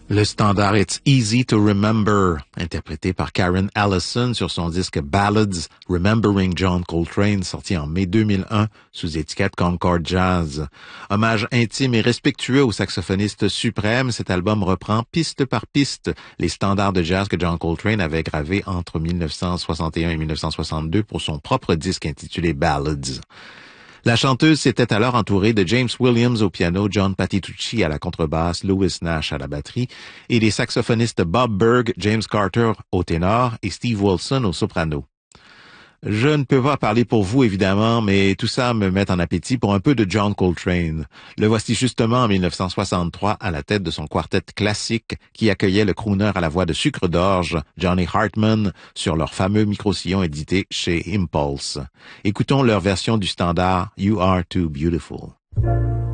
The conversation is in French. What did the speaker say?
Le standard It's Easy to Remember, interprété par Karen Allison sur son disque Ballads, Remembering John Coltrane, sorti en mai 2001 sous étiquette Concord Jazz. Hommage intime et respectueux au saxophoniste suprême, cet album reprend piste par piste les standards de jazz que John Coltrane avait gravés entre 1961 et 1962 pour son propre disque intitulé Ballads. La chanteuse s'était alors entourée de James Williams au piano, John Patitucci à la contrebasse, Louis Nash à la batterie et les saxophonistes Bob Berg, James Carter au ténor et Steve Wilson au soprano. Je ne peux pas parler pour vous, évidemment, mais tout ça me met en appétit pour un peu de John Coltrane. Le voici justement en 1963 à la tête de son quartet classique qui accueillait le crooner à la voix de sucre d'orge, Johnny Hartman, sur leur fameux micro-sillon édité chez Impulse. Écoutons leur version du standard You Are Too Beautiful.